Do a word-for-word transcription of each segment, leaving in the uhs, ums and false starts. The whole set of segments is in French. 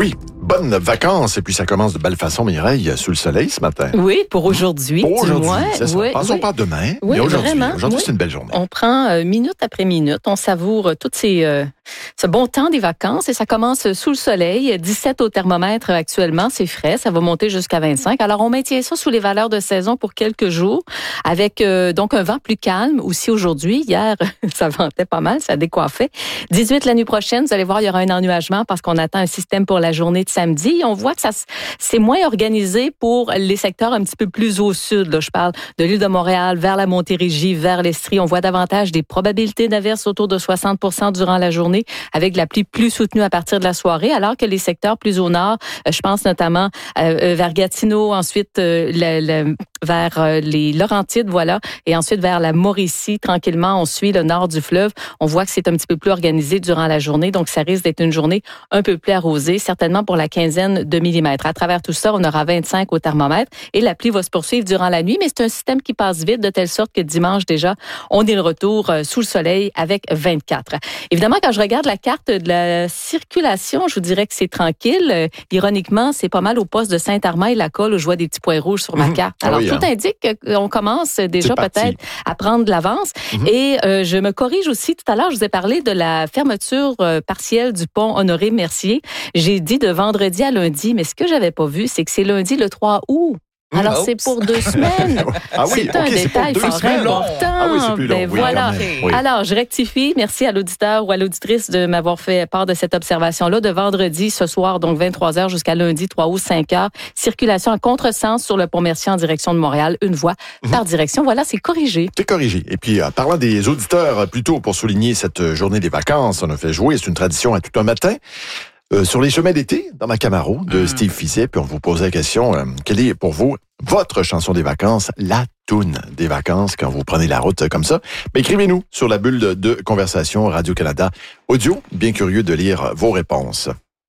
Oui, bonnes vacances. Et puis ça commence de belle façon, Mireille, sous le soleil ce matin. Oui, pour aujourd'hui. Pour aujourd'hui, moins. c'est ça. Oui, Passons oui. pas demain, Oui, mais aujourd'hui. vraiment, Aujourd'hui, oui. c'est une belle journée. On prend euh, minute après minute, on savoure euh, toutes ces, euh, ce bon temps des vacances et ça commence sous le soleil. dix-sept au thermomètre actuellement, c'est frais, ça va monter jusqu'à vingt-cinq. Alors, on maintient ça sous les valeurs de saison pour quelques jours avec euh, donc un vent plus calme aussi aujourd'hui. Hier, ça ventait pas mal, ça décoiffait. dix-huit la nuit prochaine, vous allez voir, il y aura un ennuagement parce qu'on attend un système pour la journée de samedi. On voit que ça c'est moins organisé pour les secteurs un petit peu plus au sud. Là. Je parle de l'île de Montréal, vers la Montérégie, vers l'Estrie. On voit davantage des probabilités d'averses autour de soixante pour cent durant la journée, avec de la pluie plus soutenue à partir de la soirée, alors que les secteurs plus au nord, je pense notamment euh, vers Gatineau, ensuite euh, le, le, vers euh, les Laurentides, voilà, et ensuite vers la Mauricie. Tranquillement, on suit le nord du fleuve. On voit que c'est un petit peu plus organisé durant la journée, donc ça risque d'être une journée un peu plus arrosée, certainement pour la quinzaine de millimètres. À travers tout ça, on aura vingt-cinq au thermomètre et la pluie va se poursuivre durant la nuit, mais c'est un système qui passe vite de telle sorte que dimanche déjà, on est de retour sous le soleil avec vingt-quatre. Évidemment, quand je regarde la carte de la circulation, je vous dirais que c'est tranquille. Euh, ironiquement, c'est pas mal au poste de Saint-Armand-et-la-Colle où je vois des petits points rouges sur ma Mmh. carte. Ah Alors, oui, tout hein. indique qu'on commence déjà C'est parti. peut-être à prendre de l'avance. Mmh. Et euh, je me corrige aussi. Tout à l'heure, je vous ai parlé de la fermeture euh, partielle du pont Honoré-Mercier. J'ai dit de vendredi à lundi, mais ce que j'avais pas vu, c'est que c'est lundi le trois août. Alors, Mmh. c'est pour deux semaines. Ah oui, c'est un ok, c'est pour détail deux fort semaines. important. Ah oui, c'est plus long. Ben Oui, voilà. quand même. Oui. Alors, je rectifie. Merci à l'auditeur ou à l'auditrice de m'avoir fait part de cette observation-là. De vendredi, ce soir, donc vingt-trois heures jusqu'à lundi, trois août, cinq heures. Circulation à contresens sur le pont Mercier en direction de Montréal. Une voie Mhm. par direction. Voilà, c'est corrigé. C'est corrigé. Et puis, euh, parlant des auditeurs, euh, plutôt pour souligner cette euh, journée des vacances, on a fait jouer, c'est une tradition à tout un matin, euh, sur les chemins d'été, dans ma Camaro, de Mm. Steve Fisset. Puis on vous posait la question, euh, quelle est pour vous votre chanson des vacances, la toune des vacances, quand vous prenez la route euh, comme ça? Mais écrivez-nous sur la bulle de, de conversation Radio-Canada Audio. Bien curieux de lire vos réponses.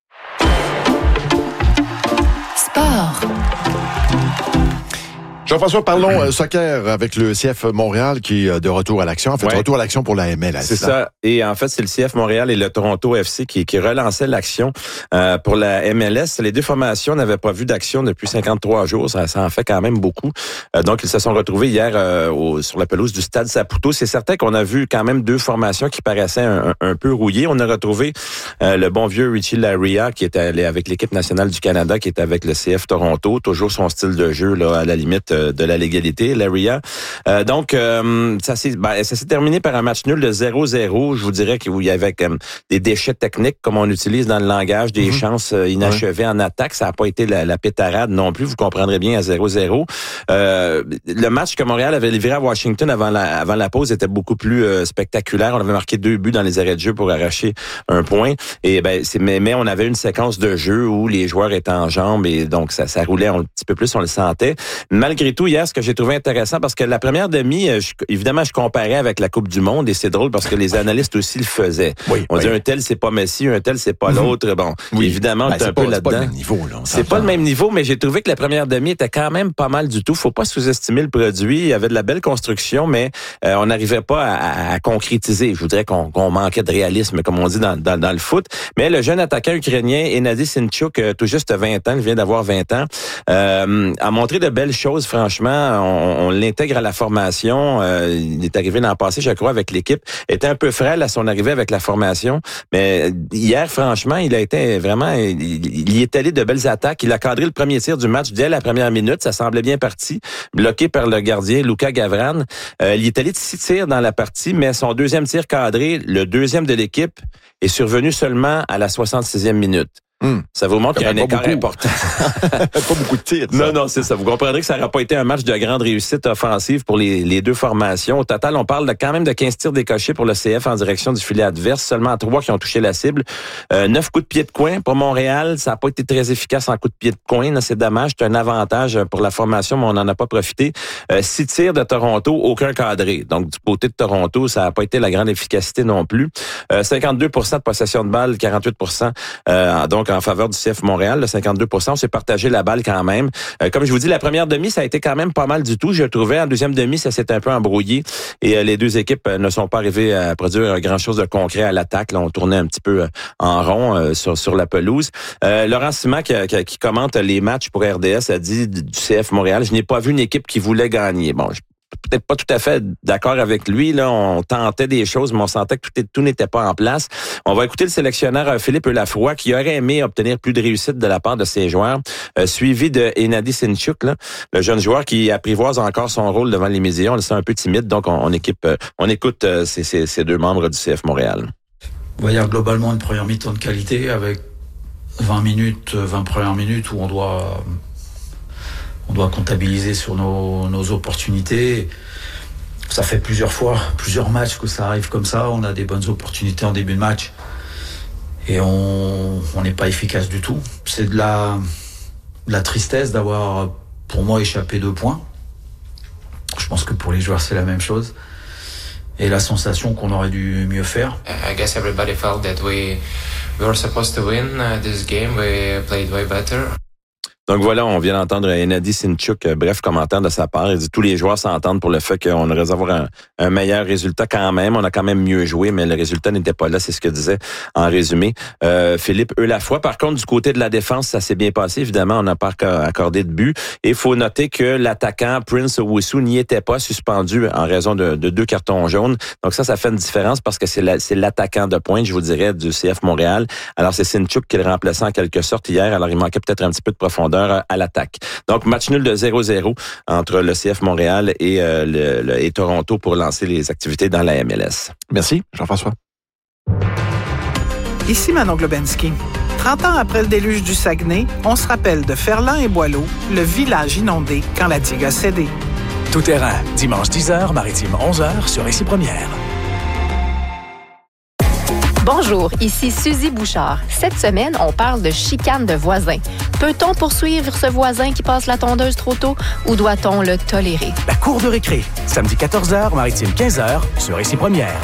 Sport. Jean-François, parlons euh, soccer avec le C F Montréal qui est de retour à l'action. En fait, Ouais. retour à l'action pour la M L S. C'est ça. Et en fait, c'est le C F Montréal et le Toronto F C qui, qui relançaient l'action euh, pour la M L S. Les deux formations n'avaient pas vu d'action depuis cinquante-trois jours. Ça, ça en fait quand même beaucoup. Euh, donc, ils se sont retrouvés hier euh, au, sur la pelouse du Stade Saputo. C'est certain qu'on a vu quand même deux formations qui paraissaient un, un, un peu rouillées. On a retrouvé euh, le bon vieux Richie Laryea qui était allé avec l'équipe nationale du Canada, qui était avec le C F Toronto. Toujours son style de jeu là à la limite de la légalité, Laryea. Euh, donc, euh, ça s'est ben, ça s'est terminé par un match nul de zéro zéro. Je vous dirais qu'il y avait comme des déchets techniques, comme on utilise dans le langage, des mm-hmm. chances inachevées ouais. en attaque. Ça n'a pas été la, la pétarade non plus, vous comprendrez bien, à zéro zéro. Euh, le match que Montréal avait livré à Washington avant la, avant la pause était beaucoup plus euh, spectaculaire. On avait marqué deux buts dans les arrêts de jeu pour arracher un point. Et ben, c'est, mais, mais on avait une séquence de jeu où les joueurs étaient en jambes et donc ça, ça roulait un petit peu plus, on le sentait. Malgré tout, hier, ce que j'ai trouvé intéressant, parce que la première demi, je, évidemment, je comparais avec la Coupe du Monde et c'est drôle parce que les analystes aussi le faisaient. Oui, on oui. dit un tel, c'est pas Messi, un tel, c'est pas mm-hmm. l'autre. Bon, oui. évidemment, ben, c'est un peu là-dedans. C'est pas le même niveau, là. C'est pas le même niveau, mais j'ai trouvé que la première demi était quand même pas mal du tout. Faut pas sous-estimer le produit. Il y avait de la belle construction, mais euh, on n'arrivait pas à, à concrétiser. Je voudrais qu'on, qu'on manquait de réalisme, comme on dit dans, dans, dans le foot. Mais le jeune attaquant ukrainien, Hennady Sinchuk, tout juste vingt ans, il vient d'avoir vingt ans, euh, a montré de belles choses, franchement. On, on l'intègre à la formation. Euh, il est arrivé l'an passé, je crois, avec l'équipe. Il était un peu frêle à son arrivée avec la formation. Mais hier, franchement, il a été vraiment... Il, il y est allé de belles attaques. Il a cadré le premier tir du match dès la première minute. Ça semblait bien parti. Bloqué par le gardien, Luka Gavran. Euh, il est allé de six tirs dans la partie, mais son deuxième tir cadré, le deuxième de l'équipe, est survenu seulement à la soixante-sixième minute. Hum. Ça vous montre qu'il y a un écart beaucoup. important. Pas beaucoup de tirs. Ça. Non, non, c'est ça. Vous comprendrez que ça n'aura pas été un match de grande réussite offensive pour les, les deux formations. Au total, on parle de quand même de quinze tirs décochés pour le C F en direction du filet adverse. Seulement trois qui ont touché la cible. Euh, neuf coups de pied de coin pour Montréal. Ça n'a pas été très efficace en coups de pied de coin. Là, c'est dommage. C'est un avantage pour la formation, mais on n'en a pas profité. Euh, six tirs de Toronto, aucun cadré. Donc, du côté de Toronto, ça n'a pas été la grande efficacité non plus. Euh, cinquante-deux pour cent de possession de balle, quarante-huit pour cent. Euh, donc, donc en faveur du C F Montréal, le cinquante-deux pour cent. On s'est partagé la balle quand même. Euh, comme je vous dis, la première demi, ça a été quand même pas mal du tout. Je trouvais en deuxième demi, ça s'est un peu embrouillé et euh, les deux équipes euh, ne sont pas arrivées à produire grand-chose de concret à l'attaque. Là, on tournait un petit peu euh, en rond euh, sur sur la pelouse. Euh, Laurent Simard, qui, qui, qui commente les matchs pour R D S, a dit du C F Montréal, je n'ai pas vu une équipe qui voulait gagner. Bon, je peut-être pas tout à fait d'accord avec lui. Là, on tentait des choses, mais on sentait que tout, tout n'était pas en place. On va écouter le sélectionneur Philippe Lafroy, qui aurait aimé obtenir plus de réussite de la part de ses joueurs, euh, suivi de Enadi Sinchuk, là, le jeune joueur qui apprivoise encore son rôle devant les médias. On le sent un peu timide, donc on, on, équipe, euh, on écoute euh, ces, ces, ces deux membres du C F Montréal. Il va y avoir globalement une première mi-temps de qualité avec vingt minutes, vingt premières minutes où on doit... On doit comptabiliser sur nos, nos opportunités. Ça fait plusieurs fois, plusieurs matchs que ça arrive comme ça. On a des bonnes opportunités en début de match et on on n'est pas efficace du tout. C'est de la, de la tristesse d'avoir, pour moi, échappé deux points. Je pense que pour les joueurs, c'est la même chose. Et la sensation qu'on aurait dû mieux faire. I guess everybody felt that we, we were supposed to win this game. We played way better. Donc voilà, on vient d'entendre Enadi Sinchuk, bref commentaire de sa part. Il dit tous les joueurs s'entendent pour le fait qu'on aurait avoir un, un meilleur résultat quand même. On a quand même mieux joué, mais le résultat n'était pas là. C'est ce que disait en résumé euh, Philippe Eulafoy. Par contre, du côté de la défense, ça s'est bien passé. Évidemment, on n'a pas accordé de but. Et il faut noter que l'attaquant Prince Owusu n'y était pas suspendu en raison de, de deux cartons jaunes. Donc ça, ça fait une différence parce que c'est, la, c'est l'attaquant de pointe, je vous dirais, du C F Montréal. Alors c'est Sinchuk qui le remplaçait en quelque sorte hier. Alors il manquait peut-être un petit peu de profondeur à l'attaque. Donc, match nul de zéro zéro entre le C F Montréal et, euh, le, le, et Toronto pour lancer les activités dans la M L S. Merci, Jean-François. Ici Manon Globensky. trente ans après le déluge du Saguenay, on se rappelle de Ferland et Boileau, le village inondé quand la digue a cédé. Tout terrain, dimanche dix heures, Maritime onze heures sur Ici Première. Bonjour, ici Suzy Bouchard. Cette semaine, on parle de chicane de voisins. Peut-on poursuivre ce voisin qui passe la tondeuse trop tôt ou doit-on le tolérer? La cour de récré, samedi quatorze heures, Maritime quinze heures sur Ici Première.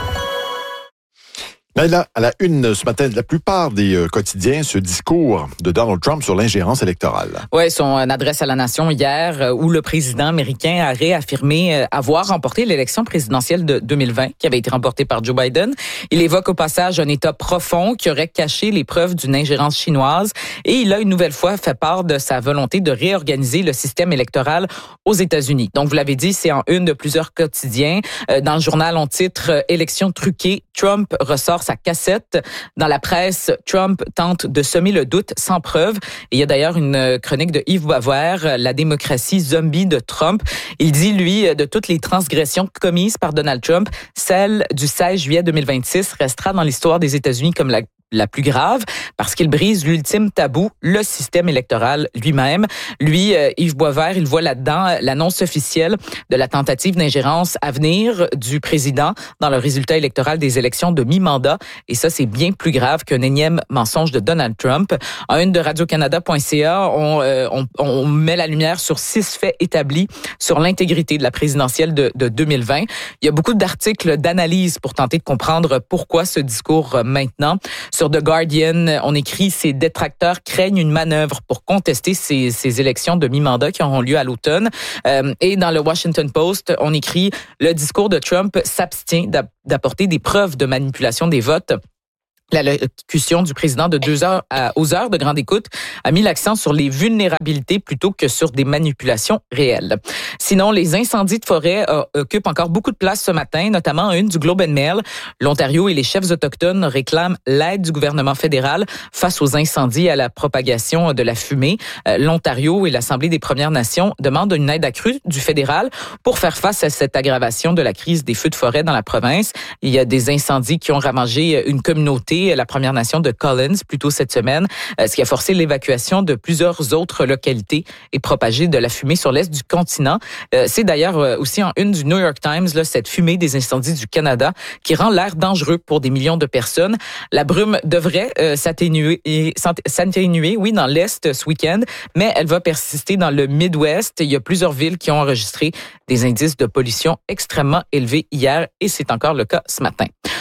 Mais là, à la une ce matin, la plupart des euh, quotidiens, ce discours de Donald Trump sur l'ingérence électorale. Oui, son adresse à la nation hier, euh, où le président américain a réaffirmé euh, avoir remporté l'élection présidentielle de deux mille vingt, qui avait été remportée par Joe Biden. Il évoque au passage un État profond qui aurait caché les preuves d'une ingérence chinoise et il a une nouvelle fois fait part de sa volonté de réorganiser le système électoral aux États-Unis. Donc, vous l'avez dit, c'est en une de plusieurs quotidiens. Euh, dans le journal, on titre euh, « Élection truquée, Trump ressort sa cassette ». Dans la presse, Trump tente de semer le doute sans preuve. Et il y a d'ailleurs une chronique de Yves Boisvert, La démocratie zombie de Trump. Il dit, lui, de toutes les transgressions commises par Donald Trump, celle du seize juillet deux mille vingt-six restera dans l'histoire des États-Unis comme la la plus grave, parce qu'il brise l'ultime tabou, le système électoral lui-même. Lui, euh, Yves Boisvert, il voit là-dedans l'annonce officielle de la tentative d'ingérence à venir du président dans le résultat électoral des élections de mi-mandat. Et ça, c'est bien plus grave qu'un énième mensonge de Donald Trump. En une de radio canada point c a, on, euh, on, on met la lumière sur six faits établis sur l'intégrité de la présidentielle de, de deux mille vingt. Il y a beaucoup d'articles d'analyse pour tenter de comprendre pourquoi ce discours euh, maintenant. Sur The Guardian, on écrit « Ces détracteurs craignent une manœuvre pour contester ces, ces élections de mi-mandat qui auront lieu à l'automne. Euh, » Et dans le Washington Post, on écrit « Le discours de Trump s'abstient d'apporter des preuves de manipulation des votes. » L'allocution du président de deux heures à, aux heures de grande écoute a mis l'accent sur les vulnérabilités plutôt que sur des manipulations réelles. Sinon, les incendies de forêt euh, occupent encore beaucoup de place ce matin, notamment une du Globe and Mail. L'Ontario et les chefs autochtones réclament l'aide du gouvernement fédéral face aux incendies et à la propagation de la fumée. Euh, L'Ontario et l'Assemblée des Premières Nations demandent une aide accrue du fédéral pour faire face à cette aggravation de la crise des feux de forêt dans la province. Il y a des incendies qui ont ravagé une communauté, la Première Nation de Collins, plus tôt cette semaine, ce qui a forcé l'évacuation de plusieurs autres localités et propagé de la fumée sur l'est du continent. C'est d'ailleurs aussi en une du New York Times, là, cette fumée des incendies du Canada qui rend l'air dangereux pour des millions de personnes. La brume devrait euh, s'atténuer, s'atténuer, oui, dans l'est ce week-end, mais elle va persister dans le Midwest. Il y a plusieurs villes qui ont enregistré des indices de pollution extrêmement élevés hier et c'est encore le cas ce matin.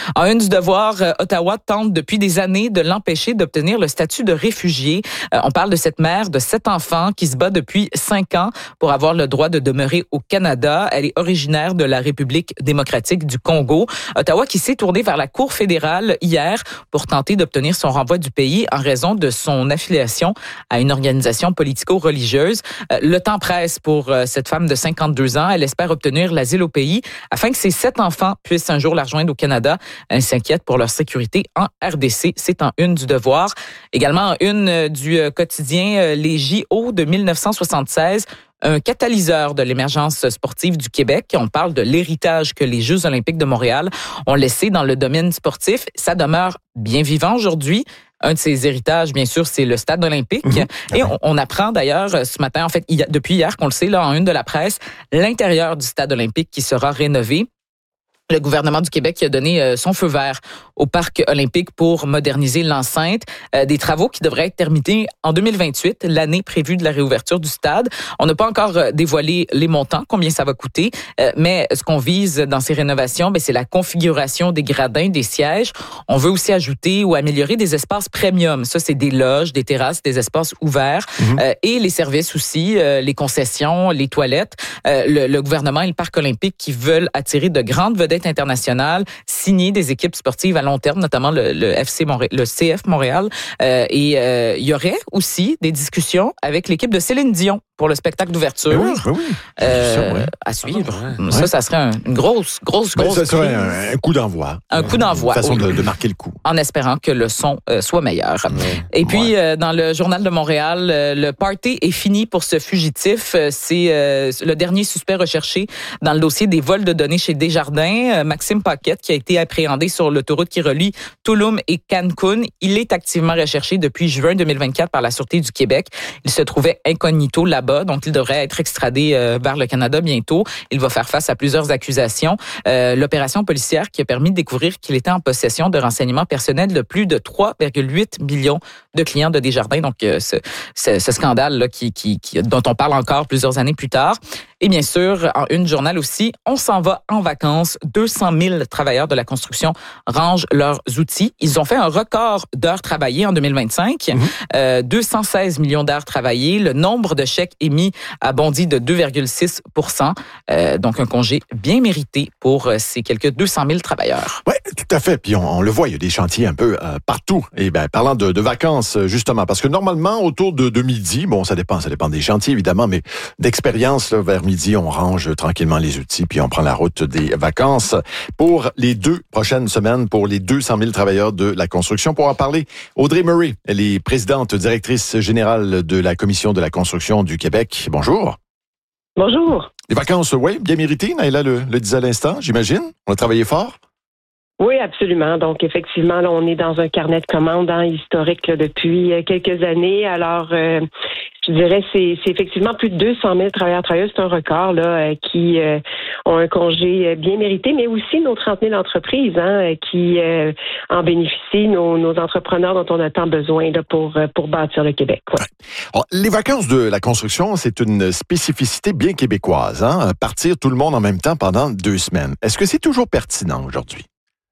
En une du Devoir, euh, Ottawa tente depuis des années de l'empêcher d'obtenir le statut de réfugié. Euh, on parle de cette mère de sept enfants qui se bat depuis cinq ans pour avoir le droit de demeurer au Canada. Elle est originaire de la République démocratique du Congo. Ottawa qui s'est tourné vers la Cour fédérale hier pour tenter d'obtenir son renvoi du pays en raison de son affiliation à une organisation politico-religieuse. Euh, le temps presse pour euh, cette femme de cinquante-deux ans. Elle espère obtenir l'asile au pays afin que ses sept enfants puissent un jour la rejoindre au Canada. Elle s'inquiète pour leur sécurité en R D C. C'est en une du Devoir. Également en une du quotidien Les J O de dix-neuf cent soixante-seize. Un catalyseur de l'émergence sportive du Québec. On parle de l'héritage que les Jeux olympiques de Montréal ont laissé dans le domaine sportif. Ça demeure bien vivant aujourd'hui. Un de ces héritages, bien sûr, c'est le stade olympique. Mmh. Et on, on apprend d'ailleurs ce matin, en fait, il y a, depuis hier qu'on le sait, là, en une de la presse, l'intérieur du stade olympique qui sera rénové. Le gouvernement du Québec a donné euh, son feu vert au parc olympique pour moderniser l'enceinte. Euh, des travaux qui devraient être terminés en deux mille vingt-huit, l'année prévue de la réouverture du stade. On n'a pas encore euh, dévoilé les montants, combien ça va coûter, euh, mais ce qu'on vise dans ces rénovations, ben, c'est la configuration des gradins, des sièges. On veut aussi ajouter ou améliorer des espaces premium. Ça, c'est des loges, des terrasses, des espaces ouverts mmh. euh, et les services aussi, euh, les concessions, les toilettes. Euh, le, le gouvernement et le parc olympique qui veulent attirer de grandes vedettes internationales, signer des équipes sportives à long terme, notamment le, le F C Montréal, le C F Montréal. Euh, et euh, il y aurait aussi des discussions avec l'équipe de Céline Dion pour le spectacle d'ouverture. Oui, oui, oui. Euh, ouais. À suivre. Ah, ouais. Ça, ça serait un, une grosse, grosse, grosse. Ben, ça serait un, un coup d'envoi. Un coup d'envoi. Une façon oui. de, de marquer le coup. En espérant que le son euh, soit meilleur. Ouais. Et puis, ouais. euh, dans le Journal de Montréal, euh, le party est fini pour ce fugitif. Euh, c'est euh, le dernier suspect recherché dans le dossier des vols de données chez Desjardins. Euh, Maxime Paquette, qui a été appréhendé sur l'autoroute qui relie Tulum et Cancun. Il est activement recherché depuis juin deux mille vingt-quatre par la Sûreté du Québec. Il se trouvait incognito là-bas, donc il devrait être extradé euh, vers le Canada bientôt. Il va faire face à plusieurs accusations. Euh, l'opération policière qui a permis de découvrir qu'il était en possession de renseignements personnels de plus de trois virgule huit millions de clients de Desjardins. Donc, euh, ce, ce, ce scandale là, qui, qui, qui, dont on parle encore plusieurs années plus tard. Et bien sûr, en une journal aussi, on s'en va en vacances. deux cent mille travailleurs de la construction rangent leurs outils. Ils ont fait un record d'heures travaillées en deux mille vingt-cinq. Mmh. Euh, deux cent seize millions d'heures travaillées. Le nombre de chèques émis a bondi de deux virgule six pour cent. Euh, donc, un congé bien mérité pour ces quelques deux cent mille travailleurs. Oui, tout à fait. Puis on, on le voit, il y a des chantiers un peu euh, partout. Et bien, parlant de, de vacances, justement, parce que normalement, autour de, de midi, bon, ça dépend, ça dépend des chantiers, évidemment, mais d'expérience, là, vers midi, on range tranquillement les outils, puis on prend la route des vacances pour les deux prochaines semaines, pour les deux cent mille travailleurs de la construction. Pour en parler, Audrey Murray, elle est présidente directrice générale de la Commission de la construction du Québec. Bonjour. Bonjour. Les vacances, oui, bien méritées, Naïla le, le disait à l'instant, j'imagine. On a travaillé fort. Oui, absolument. Donc, effectivement, là, on est dans un carnet de commandes hein, historique là, depuis quelques années. Alors, euh, je dirais c'est c'est effectivement plus de deux cent mille travailleurs travailleuses. C'est un record là euh, qui euh, ont un congé bien mérité, mais aussi nos trente mille entreprises hein, qui euh, en bénéficient, nos, nos entrepreneurs dont on a tant besoin là, pour, pour bâtir le Québec. Ouais. Alors, les vacances de la construction, c'est une spécificité bien québécoise. Hein? Partir tout le monde en même temps pendant deux semaines. Est-ce que c'est toujours pertinent aujourd'hui?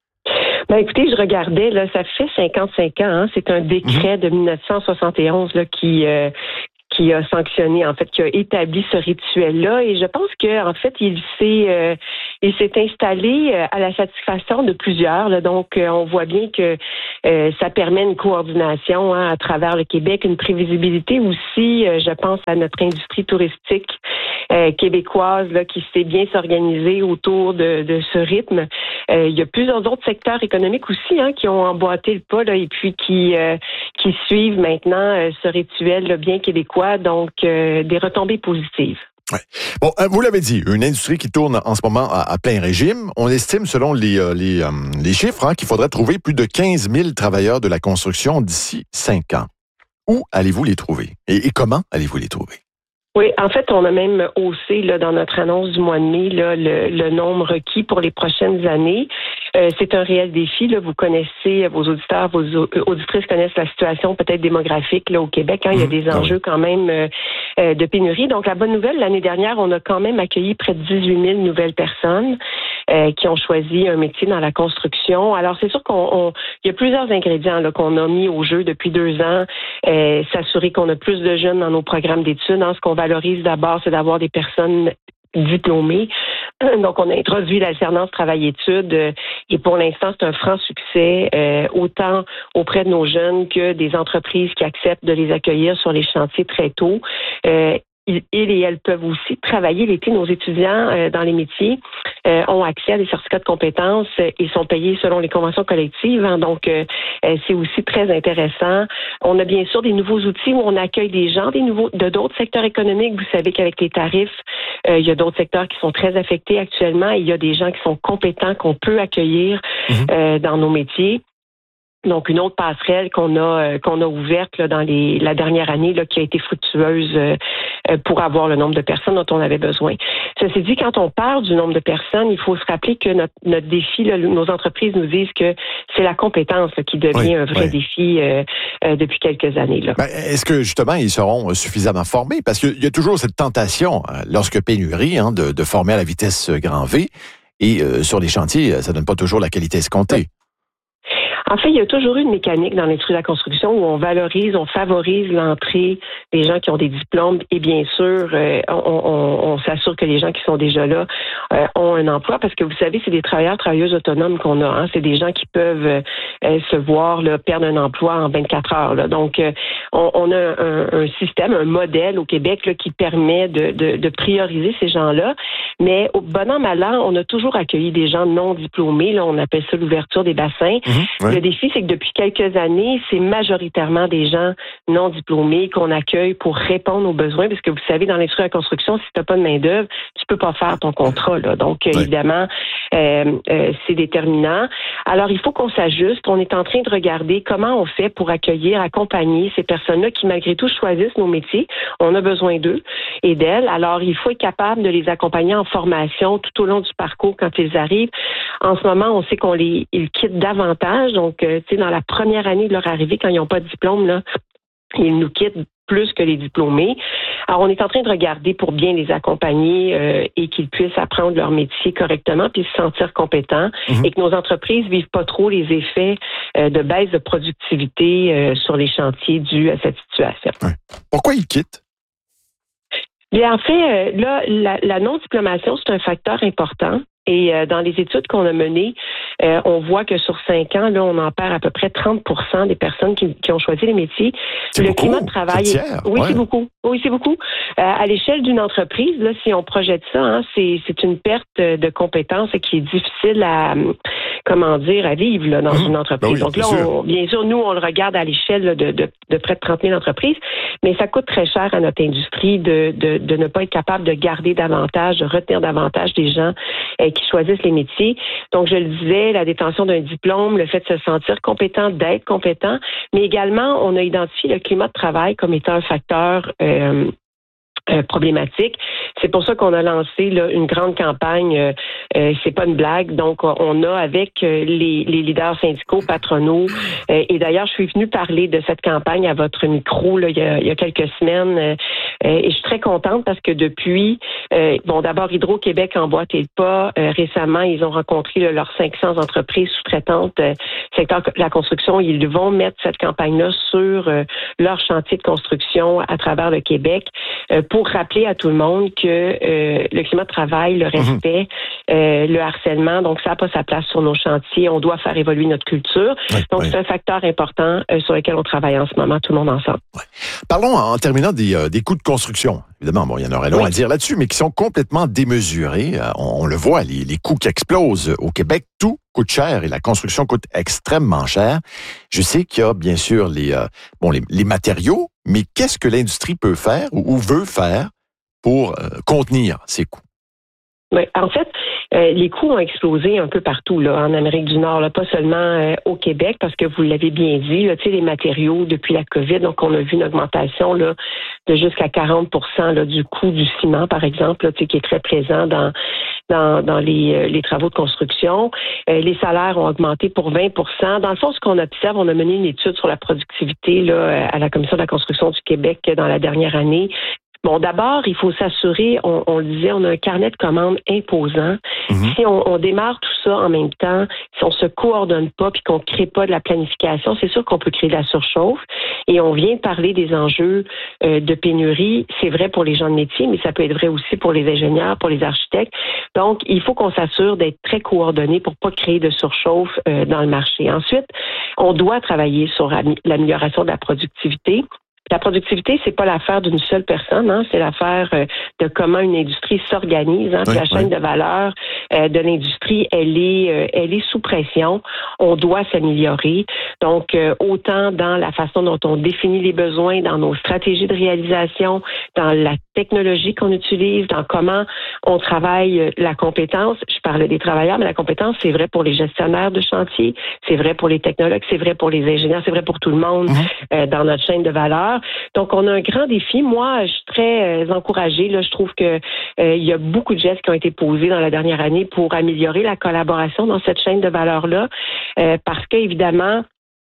Ben écoutez, je regardais, là, ça fait cinquante-cinq ans, hein, c'est un décret mmh. de dix-neuf cent soixante et onze là, qui euh, qui a sanctionné, en fait, qui a établi ce rituel-là. Et je pense que, en fait, il s'est euh, il s'est installé euh, à la satisfaction de plusieurs. Là. Donc, euh, on voit bien que euh, ça permet une coordination hein, à travers le Québec, une prévisibilité aussi. Euh, je pense à notre industrie touristique euh, québécoise là, qui sait bien s'organiser autour de, de ce rythme. Euh, il y a plusieurs autres secteurs économiques aussi hein, qui ont emboîté le pas là, et puis qui euh, qui suivent maintenant euh, ce rituel là, bien québécois. Donc, euh, des retombées positives. Ouais. Bon, vous l'avez dit, une industrie qui tourne en ce moment à, à plein régime. On estime, selon les, euh, les, euh, les chiffres, hein, qu'il faudrait trouver plus de quinze mille travailleurs de la construction d'ici cinq ans. Où allez-vous les trouver? Et, et comment allez-vous les trouver? Oui, en fait, on a même haussé là, dans notre annonce du mois de mai là, le, le nombre requis pour les prochaines années. Euh, c'est un réel défi. Là. Vous connaissez, vos auditeurs, vos auditrices connaissent la situation peut-être démographique là, au Québec. Hein. Il y a des enjeux quand même euh, euh, de pénurie. Donc, la bonne nouvelle, l'année dernière, on a quand même accueilli près de dix-huit mille nouvelles personnes euh, qui ont choisi un métier dans la construction. Alors, c'est sûr qu'on, on, il y a plusieurs ingrédients là, qu'on a mis au jeu depuis deux ans. Euh, s'assurer qu'on a plus de jeunes dans nos programmes d'études. Hein. Ce qu'on valorise d'abord, c'est d'avoir des personnes diplômés. Donc, on a introduit l'alternance travail-études euh, et pour l'instant, c'est un franc succès, euh, autant auprès de nos jeunes que des entreprises qui acceptent de les accueillir sur les chantiers très tôt. Euh, ils et elles peuvent aussi travailler l'été. Nos étudiants euh, dans les métiers euh, ont accès à des certificats de compétences et sont payés selon les conventions collectives. Hein. Donc, euh, c'est aussi très intéressant. On a bien sûr des nouveaux outils où on accueille des gens des nouveaux, de d'autres secteurs économiques. Vous savez qu'avec les tarifs, euh, il y a d'autres secteurs qui sont très affectés actuellement. Et il y a des gens qui sont compétents qu'on peut accueillir mmh. euh, dans nos métiers. Donc, une autre passerelle qu'on a euh, qu'on a ouverte là, dans les, la dernière année là, qui a été fructueuse euh, pour avoir le nombre de personnes dont on avait besoin. Ceci dit, quand on parle du nombre de personnes, il faut se rappeler que notre, notre défi, là, nos entreprises nous disent que c'est la compétence là, qui devient oui, un vrai oui. défi euh, euh, depuis quelques années. Là. Ben, est-ce que, justement, ils seront suffisamment formés? Parce qu'il y a toujours cette tentation, lorsque pénurie, hein, de, de former à la vitesse grand V. Et euh, sur les chantiers, ça donne pas toujours la qualité escomptée. Oui. En fait, il y a toujours eu une mécanique dans l'industrie de la construction où on valorise, on favorise l'entrée des gens qui ont des diplômes et bien sûr, euh, on, on, on s'assure que les gens qui sont déjà là euh, ont un emploi parce que vous savez, c'est des travailleurs, travailleuses autonomes qu'on a. Hein, c'est des gens qui peuvent euh, se voir là, perdre un emploi en vingt-quatre heures. Là. Donc, euh, on, on a un, un système, un modèle au Québec là, qui permet de, de, de prioriser ces gens-là. Mais au bon an, mal an, on a toujours accueilli des gens non diplômés. Là, on appelle ça l'ouverture des bassins. Mmh, ouais. Le défi, c'est que depuis quelques années, c'est majoritairement des gens non diplômés qu'on accueille pour répondre aux besoins, parce que vous savez, dans l'industrie de la construction, si tu n'as pas de main-d'œuvre, tu peux pas faire ton contrat. Là. Donc, ouais. évidemment, euh, euh, c'est déterminant. Alors, il faut qu'on s'ajuste. On est en train de regarder comment on fait pour accueillir, accompagner ces personnes-là qui, malgré tout, choisissent nos métiers. On a besoin d'eux et d'elles. Alors, il faut être capable de les accompagner en formation tout au long du parcours quand ils arrivent. En ce moment, on sait qu'on les ils quittent davantage. Donc, euh, tu sais, dans la première année de leur arrivée, quand ils n'ont pas de diplôme, là, ils nous quittent plus que les diplômés. Alors, on est en train de regarder pour bien les accompagner euh, et qu'ils puissent apprendre leur métier correctement puis se sentir compétents mmh. et que nos entreprises ne vivent pas trop les effets euh, de baisse de productivité euh, sur les chantiers dus à cette situation. Ouais. Pourquoi ils quittent? Bien, en fait, euh, là, la, la non-diplomation, c'est un facteur important. Et euh, dans les études qu'on a menées, euh, on voit que sur cinq ans, là, on en perd à peu près trente pour cent des personnes qui, qui ont choisi les métiers. C'est le beaucoup. climat de travail, c'est est... oui, ouais. c'est beaucoup. Oui, c'est beaucoup. Euh, à l'échelle d'une entreprise, là, si on projette ça, hein, c'est, c'est une perte de compétences qui est difficile à, comment dire, à vivre là, dans mmh. une entreprise. Ben oui, Donc là, bien sûr. On, bien sûr, nous, on le regarde à l'échelle là, de, de, de près de trente mille entreprises, mais ça coûte très cher à notre industrie de, de, de ne pas être capable de garder davantage, de retenir davantage des gens euh, qui choisissent les métiers. Donc, je le disais, la détention d'un diplôme, le fait de se sentir compétent, d'être compétent, mais également, on a identifié le climat de travail comme étant un facteur euh, euh, problématique. C'est pour ça qu'on a lancé là, une grande campagne. Euh, euh, c'est pas une blague. Donc, on a avec euh, les, les leaders syndicaux, patronaux, euh, et d'ailleurs, je suis venue parler de cette campagne à votre micro là, il, y a, il y a quelques semaines. Euh, et je suis très contente parce que depuis, euh, bon, d'abord, Hydro-Québec emboîté le pas. Euh, récemment, ils ont rencontré là, leurs cinq cents entreprises sous-traitantes euh, secteur de la construction. Ils vont mettre cette campagne-là sur euh, leur chantier de construction à travers le Québec euh, pour rappeler à tout le monde que euh, le climat de travail, le respect, mmh. euh, le harcèlement, donc ça n'a pas sa place sur nos chantiers. On doit faire évoluer notre culture. Oui, donc, oui. c'est un facteur important euh, sur lequel on travaille en ce moment, tout le monde ensemble. Oui. Parlons en terminant des, euh, des coûts de construction. Évidemment, bon, il y en aurait long oui. à dire là-dessus, mais qui sont complètement démesurés. Euh, on, on le voit, les, les coûts qui explosent au Québec, tout coûte cher et la construction coûte extrêmement cher. Je sais qu'il y a bien sûr les, euh, bon, les, les matériaux, mais qu'est-ce que l'industrie peut faire ou, ou veut faire pour euh, contenir ces coûts? Oui, en fait, euh, les coûts ont explosé un peu partout là, en Amérique du Nord, là, pas seulement euh, au Québec, parce que vous l'avez bien dit, là, tu sais, les matériaux depuis la COVID, donc on a vu une augmentation là, de jusqu'à quarante pour cent là, du coût du ciment, par exemple, là, tu sais, qui est très présent dans dans, dans les, euh, les travaux de construction. Euh, les salaires ont augmenté pour vingt pour cent. Dans le fond, ce qu'on observe, on a mené une étude sur la productivité là, à la Commission de la construction du Québec dans la dernière année. Bon, d'abord, il faut s'assurer, on, on le disait, on a un carnet de commandes imposant. Mm-hmm. Si on, on démarre tout ça en même temps, si on se coordonne pas puis qu'on ne crée pas de la planification, c'est sûr qu'on peut créer de la surchauffe. Et on vient de parler des enjeux euh, de pénurie. C'est vrai pour les gens de métier, mais ça peut être vrai aussi pour les ingénieurs, pour les architectes. Donc, il faut qu'on s'assure d'être très coordonné pour pas créer de surchauffe euh, dans le marché. Ensuite, on doit travailler sur l'amélioration de la productivité. La productivité, c'est pas l'affaire d'une seule personne, hein, c'est l'affaire euh, de comment une industrie s'organise. Hein, oui, la chaîne oui. de valeur euh, de l'industrie, elle est, euh, elle est sous pression. On doit s'améliorer. Donc, euh, autant dans la façon dont on définit les besoins, dans nos stratégies de réalisation, dans la technologie qu'on utilise, dans comment on travaille la compétence. Je parlais des travailleurs, mais la compétence, c'est vrai pour les gestionnaires de chantier, c'est vrai pour les technologues, c'est vrai pour les ingénieurs, c'est vrai pour tout le monde mmh. euh, dans notre chaîne de valeur. Donc, on a un grand défi. Moi, je suis très euh, encouragée. Là, je trouve que euh, il y a beaucoup de gestes qui ont été posés dans la dernière année pour améliorer la collaboration dans cette chaîne de valeur-là, euh, parce que évidemment,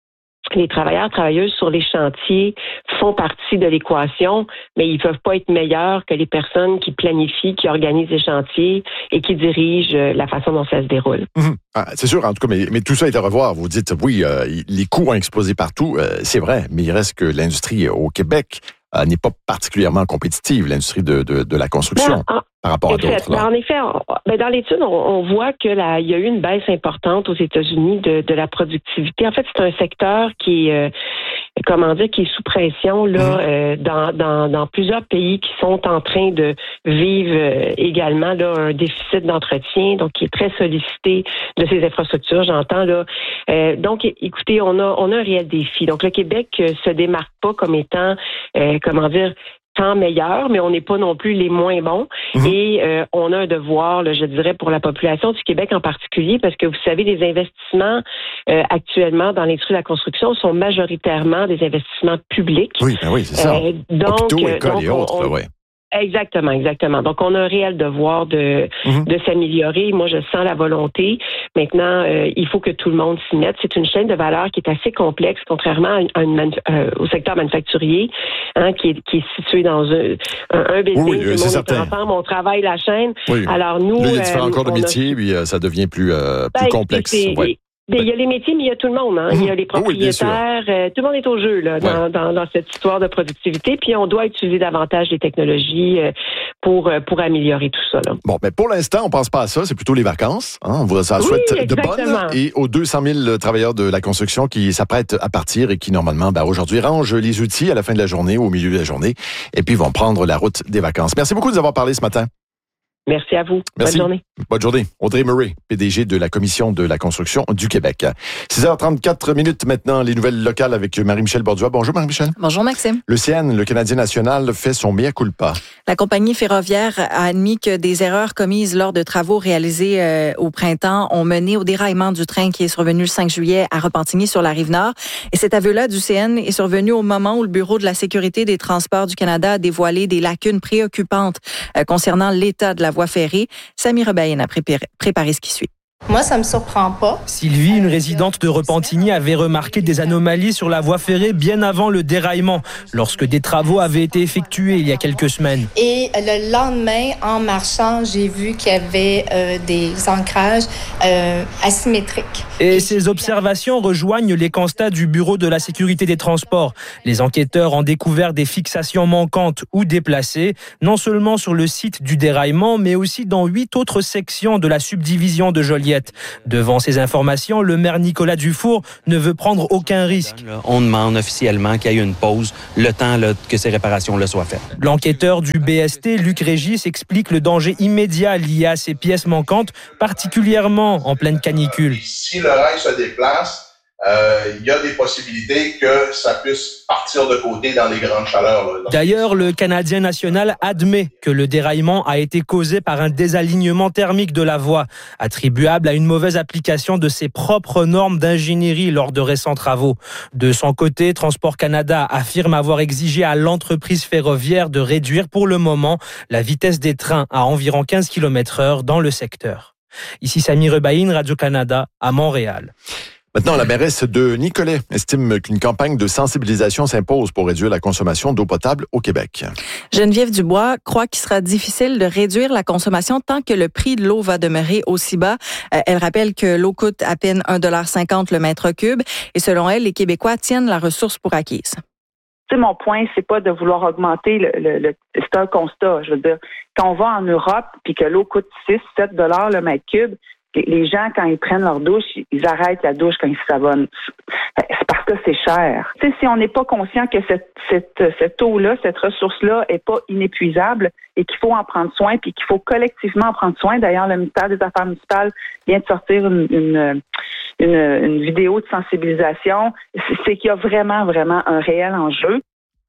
les travailleurs, travailleuses sur les chantiers font partie de l'équation, mais ils ne peuvent pas être meilleurs que les personnes qui planifient, qui organisent les chantiers et qui dirigent la façon dont ça se déroule. Mmh. Ah, c'est sûr, en tout cas, mais, mais tout ça est à revoir. Vous dites, oui, euh, les coûts ont explosé partout, euh, c'est vrai, mais il reste que l'industrie au Québec euh, n'est pas particulièrement compétitive, l'industrie de, de, de la construction. Ben, en, par rapport à d'autres. Ben, en effet, on, ben dans l'étude, on, on voit que la, il y a eu une baisse importante aux États-Unis de, de la productivité. En fait, c'est un secteur qui est, euh, comment dire, qui est sous pression là, mmh. euh, dans, dans, dans plusieurs pays qui sont en train de vivre euh, également là un déficit d'entretien, donc qui est très sollicité de ces infrastructures. J'entends là. Euh, donc, écoutez, on a on a un réel défi. Donc, le Québec euh, se démarque pas comme étant, euh, comment dire, tant meilleur, mais on n'est pas non plus les moins bons. Mmh. Et euh, on a un devoir, là, je dirais, pour la population du Québec en particulier, parce que vous savez, les investissements euh, actuellement dans l'industrie de la construction sont majoritairement des investissements publics. Oui, ben oui, c'est ça. Euh, donc, Hôpitaux, écoles donc, et autres, on, là, ouais. Exactement, exactement. Donc, on a un réel devoir de mmh. de s'améliorer. Moi, je sens la volonté. Maintenant, euh, il faut que tout le monde s'y mette. C'est une chaîne de valeur qui est assez complexe, contrairement à une manu- euh, au secteur manufacturier, hein, qui est qui est situé dans un un, un business. Oui, oui, c'est certain. Ensemble, on travaille la chaîne. Oui. Alors nous, là, il y a différents euh, corps de métier, a... puis euh, ça devient plus euh, plus ben, complexe. C'est, c'est, Il y a les métiers, mais il y a tout le monde. Hein. Il y a les propriétaires. Oui, euh, tout le monde est au jeu là, dans, ouais. dans, dans cette histoire de productivité. Puis on doit utiliser davantage les technologies euh, pour, euh, pour améliorer tout ça. Là. Bon, mais pour l'instant, on pense pas à ça. C'est plutôt les vacances. Hein. On vous ça souhaite oui, de bonnes. Et aux deux cent mille travailleurs de la construction qui s'apprêtent à partir et qui, normalement, ben, aujourd'hui, rangent les outils à la fin de la journée ou au milieu de la journée et puis vont prendre la route des vacances. Merci beaucoup de nous avoir parlé ce matin. Merci à vous. Merci. Bonne journée. Bonne journée. Audrey Murray, P D G de la Commission de la construction du Québec. six heures trente-quatre minutes maintenant, les nouvelles locales avec Marie-Michel Borduas. Bonjour Marie-Michel. Bonjour Maxime. Le C N, le Canadien national, fait son mea culpa. La compagnie ferroviaire a admis que des erreurs commises lors de travaux réalisés euh, au printemps ont mené au déraillement du train qui est survenu le cinq juillet à Repentigny sur la Rive-Nord. Et cet aveu-là du C N est survenu au moment où le Bureau de la sécurité des transports du Canada a dévoilé des lacunes préoccupantes euh, concernant l'état de la voie ferrée. Samira Bayen a préparé, préparé ce qui suit. Moi, ça me surprend pas. Sylvie, une résidente de Repentigny, avait remarqué des anomalies sur la voie ferrée bien avant le déraillement, lorsque des travaux avaient été effectués il y a quelques semaines. Et le lendemain, en marchant, j'ai vu qu'il y avait euh, des ancrages euh, asymétriques. Et, Et ces observations rejoignent les constats du Bureau de la sécurité des transports. Les enquêteurs ont découvert des fixations manquantes ou déplacées, non seulement sur le site du déraillement, mais aussi dans huit autres sections de la subdivision de Joliette. Devant ces informations, le maire Nicolas Dufour ne veut prendre aucun risque. On demande officiellement qu'il y ait une pause, le temps là, que ces réparations-là soient faites. L'enquêteur du B S T, Luc Régis, explique le danger immédiat lié à ces pièces manquantes, particulièrement en pleine canicule. Si le rail se déplace, euh, il y a des possibilités que ça puisse partir de côté dans les grandes chaleurs. Là. D'ailleurs, le Canadien national admet que le déraillement a été causé par un désalignement thermique de la voie, attribuable à une mauvaise application de ses propres normes d'ingénierie lors de récents travaux. De son côté, Transport Canada affirme avoir exigé à l'entreprise ferroviaire de réduire pour le moment la vitesse des trains à environ quinze kilomètres heure dans le secteur. Ici Samy Rebaïn, Radio-Canada, à Montréal. Maintenant, la mairesse de Nicolet estime qu'une campagne de sensibilisation s'impose pour réduire la consommation d'eau potable au Québec. Geneviève Dubois croit qu'il sera difficile de réduire la consommation tant que le prix de l'eau va demeurer aussi bas. Elle rappelle que l'eau coûte à peine un dollar cinquante le mètre cube et selon elle, les Québécois tiennent la ressource pour acquise. Tu sais, mon point, c'est pas de vouloir augmenter le, le, le c'est un constat. Je veux dire, quand on va en Europe puis que l'eau coûte six, sept dollars le mètre cube, les gens, quand ils prennent leur douche, ils arrêtent la douche quand ils se savonnent. C'est parce que c'est cher. Tu sais, si on n'est pas conscient que cette, cette, cette eau-là, cette ressource-là est pas inépuisable et qu'il faut en prendre soin puis qu'il faut collectivement en prendre soin. D'ailleurs, le ministère des Affaires municipales vient de sortir une, une, une, une vidéo de sensibilisation. C'est qu'il y a vraiment, vraiment un réel enjeu.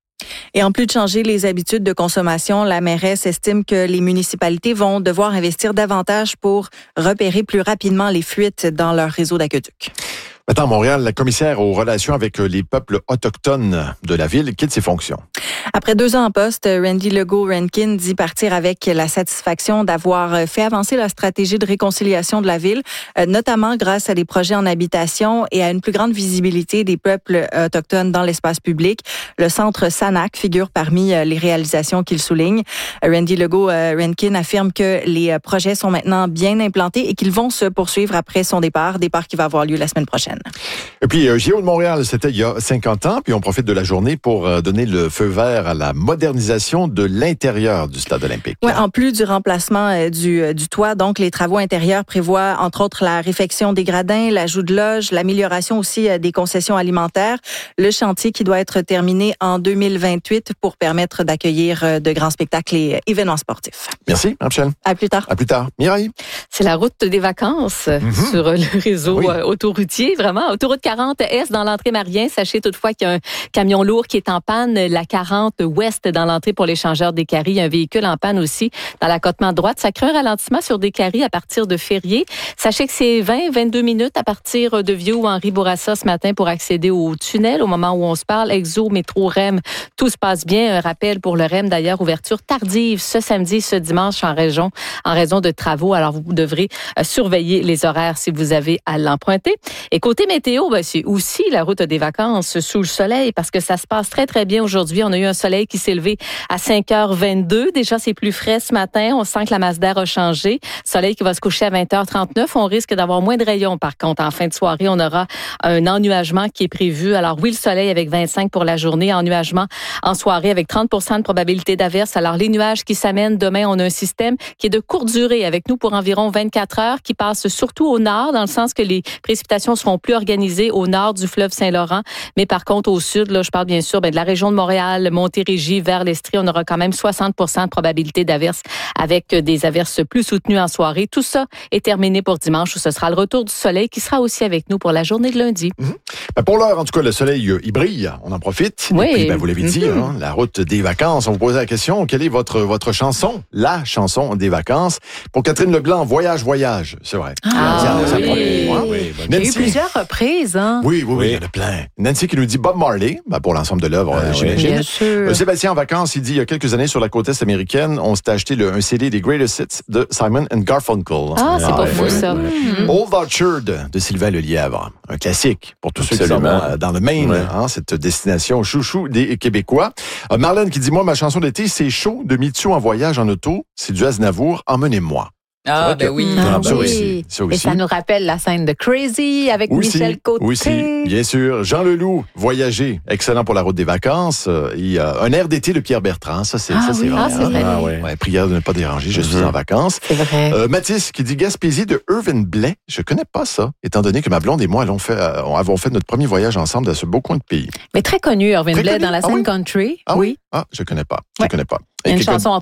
Et en plus de changer les habitudes de consommation, la mairesse estime que les municipalités vont devoir investir davantage pour repérer plus rapidement les fuites dans leur réseau d'aqueducs. Maintenant, à Montréal, la commissaire aux relations avec les peuples autochtones de la ville quitte ses fonctions. Après deux ans en poste, Randy Legault-Rankin dit partir avec la satisfaction d'avoir fait avancer la stratégie de réconciliation de la ville, notamment grâce à des projets en habitation et à une plus grande visibilité des peuples autochtones dans l'espace public. Le centre Sanac figure parmi les réalisations qu'il souligne. Randy Legault-Rankin affirme que les projets sont maintenant bien implantés et qu'ils vont se poursuivre après son départ, départ qui va avoir lieu la semaine prochaine. Et puis, euh, J O de Montréal, c'était il y a cinquante ans, puis on profite de la journée pour euh, donner le feu vert à la modernisation de l'intérieur du stade olympique. Oui, en plus du remplacement euh, du, euh, du toit, donc les travaux intérieurs prévoient entre autres la réfection des gradins, l'ajout de loges, l'amélioration aussi euh, des concessions alimentaires. Le chantier qui doit être terminé en deux mille vingt-huit pour permettre d'accueillir euh, de grands spectacles et événements sportifs. Merci, Michel. À plus tard. À plus tard. Mireille. C'est la route des vacances mm-hmm. sur le réseau oui. autoroutier. Vraiment, autoroute quarante Est dans l'entrée Marien. Sachez toutefois qu'il y a un camion lourd qui est en panne. La quarante Ouest dans l'entrée pour l'échangeur des Caries. Il y a un véhicule en panne aussi dans l'accotement droite. Ça crée un ralentissement sur des Caries à partir de Ferrier. Sachez que c'est vingt à vingt-deux minutes à partir de Vieux ou Henri Bourassa ce matin pour accéder au tunnel. Au moment où on se parle, Exo, métro, R E M, tout se passe bien. Un rappel pour le R E M d'ailleurs, ouverture tardive ce samedi, ce dimanche en région, en raison de travaux. Alors vous devrez surveiller les horaires si vous avez à l'emprunter. Et côté météo, ben, c'est aussi la route des vacances sous le soleil parce que ça se passe très, très bien aujourd'hui. On a eu un soleil qui s'est levé à cinq heures vingt-deux. Déjà, c'est plus frais ce matin. On sent que la masse d'air a changé. Soleil qui va se coucher à vingt heures trente-neuf. On risque d'avoir moins de rayons. Par contre, en fin de soirée, on aura un ennuagement qui est prévu. Alors oui, le soleil avec vingt-cinq pour la journée. Ennuagement en soirée avec trente pour cent de probabilité d'averse. Alors les nuages qui s'amènent demain, on a un système qui est de courte durée avec nous pour environ vingt-quatre heures qui passe surtout au nord dans le sens que les précipitations seront plus organisées au nord du fleuve Saint-Laurent. Mais par contre, au sud, là, je parle bien sûr ben, de la région de Montréal, Montérégie, vers l'Estrie, on aura quand même soixante pour cent de probabilité d'averse avec des averses plus soutenues en soirée. Tout ça est terminé pour dimanche où ce sera le retour du soleil qui sera aussi avec nous pour la journée de lundi. Mm-hmm. Ben pour l'heure, en tout cas, le soleil, il brille. On en profite. Oui. Et puis, ben, vous l'avez dit, mm-hmm. hein, la route des vacances. On vous posait la question, quelle est votre, votre chanson? La chanson des vacances. Pour Catherine Leblanc, Voyage, Voyage. C'est vrai. Ah, ça, oui. Ça oui. Hein? oui. Il y a eu plusieurs reprises. Hein? Oui, oui, oui, il y en a plein. Nancy qui nous dit Bob Marley, ben pour l'ensemble de l'œuvre, euh, j'imagine. Bien sûr. Euh, Sébastien en vacances, il dit il y a quelques années sur la côte est américaine, on s'était acheté le, un C D des Greatest Hits de Simon and Garfunkel. Ah, c'est ah, pas ouais, fou, ouais. ça. Mm-hmm. Old Orchard de Sylvain Lelièvre. Un classique pour tous Absolument. ceux qui sont dans le Maine, ouais. hein, cette destination chouchou des Québécois. Euh, Marlène qui dit moi, ma chanson d'été, c'est chaud de Mitsu en voyage en auto. C'est du Aznavour, emmenez-moi. Ah, ben oui. Ah, ça, oui. aussi, ça aussi. Et ça nous rappelle la scène de Crazy avec aussi, Michel Côté. Oui, bien sûr. Jean Leloup, Voyager, excellent pour la route des vacances. Il y a un air d'été de Pierre Bertrand, ça c'est ah, ça c'est oui. vrai. Ah, c'est vrai. Ah, ouais. Ouais, prière de ne pas déranger, je mm-hmm. suis en vacances. C'est vrai. Euh, Mathis qui dit Gaspésie de Irvin Blais, je connais pas ça, étant donné que ma blonde et moi avons fait, euh, avons fait notre premier voyage ensemble dans ce beau coin de pays. Mais très connu, Irvin très Blais connu? dans la scène ah, oui? country. Ah oui. Ah, je connais pas. Ouais. Je connais pas. Il y a une chanson